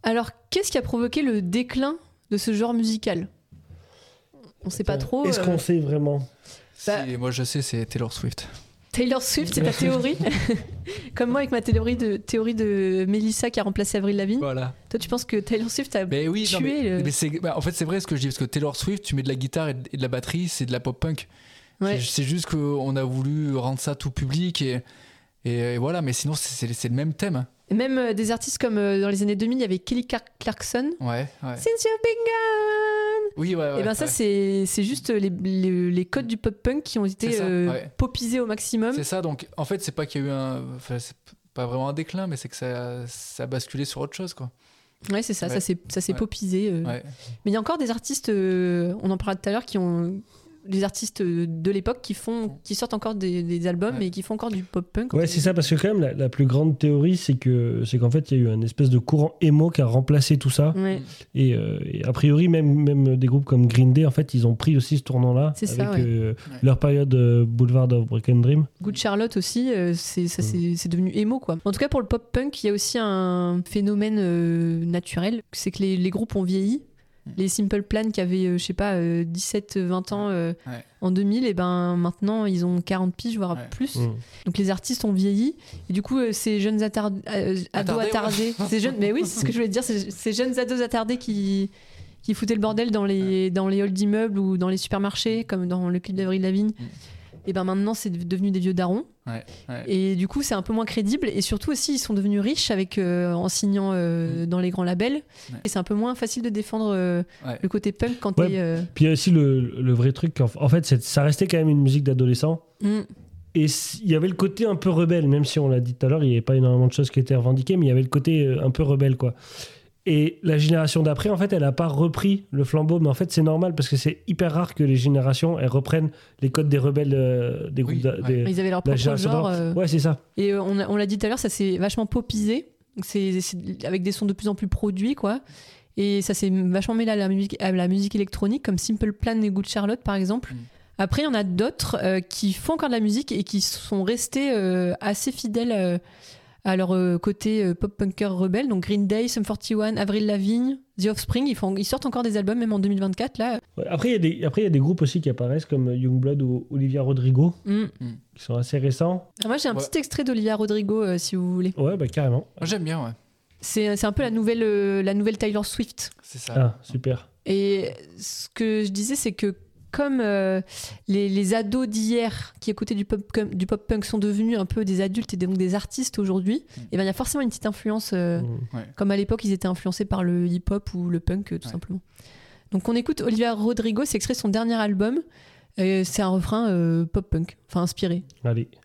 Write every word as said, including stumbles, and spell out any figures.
Alors, qu'est-ce qui a provoqué le déclin de ce genre musical ? On sait pas trop. Est-ce euh... qu'on sait vraiment ? Bah... Si, moi je sais, c'est Taylor Swift. Taylor Swift, c'est ta théorie. Comme moi avec ma théorie de, théorie de Mélissa qui a remplacé Avril Lavigne. Voilà. Toi, tu penses que Taylor Swift a mais oui, tué non, mais, le... mais c'est, bah, en fait, c'est vrai ce que je dis, parce que Taylor Swift, tu mets de la guitare et de, et de la batterie, c'est de la pop-punk. Ouais. C'est, c'est juste qu'on a voulu rendre ça tout public et, et, et voilà, mais sinon, c'est, c'est, c'est le même thème. Et même euh, des artistes comme euh, dans les années deux mille, il y avait Kelly Clarkson. Ouais, ouais. Since you've been gone. Oui, ouais, ouais. Et ben ça, ouais. c'est, c'est juste les, les, les codes du pop-punk qui ont été ça, euh, ouais. popisés au maximum. C'est ça, donc en fait, c'est pas qu'il y a eu un. Enfin, c'est pas vraiment un déclin, mais c'est que ça, ça a basculé sur autre chose, quoi. Ouais, c'est ça, ouais. ça s'est, ça s'est ouais. popisé. Euh. Ouais. Mais il y a encore des artistes, euh, on en parlait tout à l'heure, qui ont. Des artistes de l'époque qui font, qui sortent encore des, des albums ouais. et qui font encore du pop-punk. Ouais, c'est ça, parce que quand même, la, la plus grande théorie, c'est, que, c'est qu'en fait, il y a eu un espèce de courant emo qui a remplacé tout ça. Ouais. Et, euh, et a priori, même, même des groupes comme Green Day, en fait, ils ont pris aussi ce tournant-là. C'est avec ça, ouais. euh, Ouais. leur période euh, Boulevard of Broken Dream. Good Charlotte aussi, euh, c'est, ça, c'est, c'est devenu emo, quoi. En tout cas, pour le pop-punk, il y a aussi un phénomène euh, naturel, c'est que les, les groupes ont vieilli. Les Simple Plan qui avaient, euh, je sais pas, euh, dix-sept vingt ans euh, ouais. en deux mille, et ben maintenant ils ont quarante piges, voire ouais. plus. Mmh. Donc les artistes ont vieilli. Et du coup, euh, ces jeunes attard... euh, ados Attardés, attardés, ouais. ces jeunes... mais oui, c'est ce que je voulais te dire, ces, ces jeunes ados attardés qui, qui foutaient le bordel dans les, dans les halls d'immeubles ou dans les supermarchés, comme dans le clip d'Avril Lavigne. Mmh. Et ben maintenant, c'est devenu des vieux darons. Ouais, ouais. Et du coup, c'est un peu moins crédible. Et surtout aussi, ils sont devenus riches avec, euh, en signant euh, mmh. dans les grands labels. Ouais. Et c'est un peu moins facile de défendre euh, ouais. le côté punk quand ouais. t'es... Euh... Puis il y a aussi le, le vrai truc. En fait, c'est, ça restait quand même une musique d'adolescent. Mmh. Et il y avait le côté un peu rebelle, même si on l'a dit tout à l'heure, il n'y avait pas énormément de choses qui étaient revendiquées, mais il y avait le côté un peu rebelle, quoi. Et la génération d'après, en fait, elle n'a pas repris le flambeau, mais en fait, c'est normal parce que c'est hyper rare que les générations elles reprennent les codes des rebelles euh, des groupes. Oui, ouais. des, Ils avaient leur propre genre. Euh... Ouais, c'est ça. Et euh, on, a, on l'a dit tout à l'heure, ça s'est vachement popisé, c'est, c'est avec des sons de plus en plus produits, quoi. Et ça s'est vachement mêlé à la musique, à la musique électronique, comme Simple Plan et Good Charlotte, par exemple. Mm. Après, il y en a d'autres euh, qui font encore de la musique et qui sont restés euh, assez fidèles. Euh, à leur euh, côté euh, pop-punker rebelle, donc Green Day, Sum quarante et un, Avril Lavigne, The Offspring, ils, font, ils sortent encore des albums, même en deux mille vingt-quatre. Là. Ouais, après, il y a des, après, il y a des groupes aussi qui apparaissent, comme Youngblood ou Olivia Rodrigo, mm. qui sont assez récents. Ah, moi, j'ai un ouais. petit extrait d'Olivia Rodrigo, euh, si vous voulez. Ouais, bah carrément. Moi, j'aime bien, ouais. C'est, c'est un peu la nouvelle, euh, la nouvelle Taylor Swift. C'est ça. Ah, super. Et ce que je disais, c'est que comme euh, les, les ados d'hier qui écoutaient du pop, du pop punk sont devenus un peu des adultes et donc des artistes aujourd'hui, mmh. et ben il y a forcément une petite influence, euh, mmh. ouais. comme à l'époque ils étaient influencés par le hip-hop ou le punk euh, tout ouais. simplement. Donc on écoute Olivia Rodrigo, c'est extrait de son dernier album, et c'est un refrain euh, pop punk, enfin inspiré. Allez.